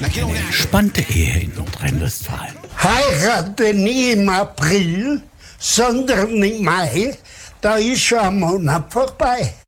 Eine entspannte Ehe in Nordrhein-Westfalen. Heirate nie im April, sondern im Mai, da ist schon ein Monat vorbei.